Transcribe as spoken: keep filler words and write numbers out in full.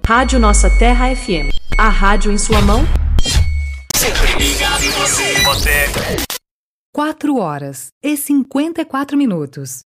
Rádio Nossa Terra F M. A rádio em sua mão. Sempre ligado em você. Você. Quatro horas e cinquenta e quatro minutos.